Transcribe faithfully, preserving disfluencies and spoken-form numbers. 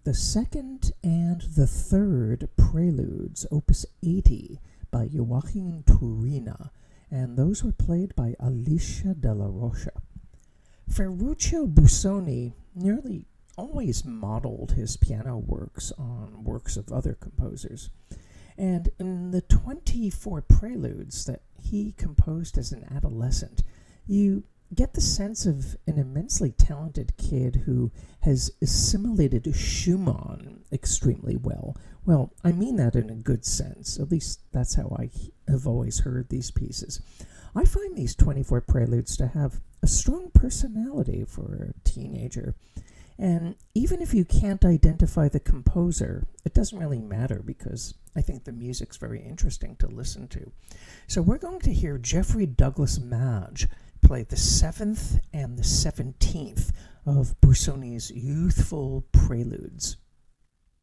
the second and the third Preludes, Opus eighty, by Joachim Turina, and those were played by Alicia Della Rocha. Ferruccio Busoni nearly always modeled his piano works on works of other composers, and in the twenty-four preludes that he composed as an adolescent, you get the sense of an immensely talented kid who has assimilated Schumann extremely well. Well, I mean that in a good sense. At least that's how I have always heard these pieces. I find these twenty-four preludes to have a strong personality for a teenager. And even if you can't identify the composer, it doesn't really matter because I think the music's very interesting to listen to. So we're going to hear Jeffrey Douglas Madge play the seventh and the seventeenth of Busoni's youthful preludes.